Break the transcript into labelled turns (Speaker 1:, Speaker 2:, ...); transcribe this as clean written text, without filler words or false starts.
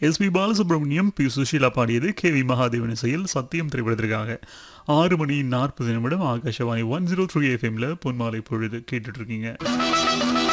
Speaker 1: SP Balasubramaniam B Sushila பாடியது KV Mahadevan இசையில் சத்தியம் திரைப்படத்திற்காக 6:40 ஆகாஷவாணி 103 FM பொன்மாலை பொழுது கேட்டுட்டு இருக்கீங்க.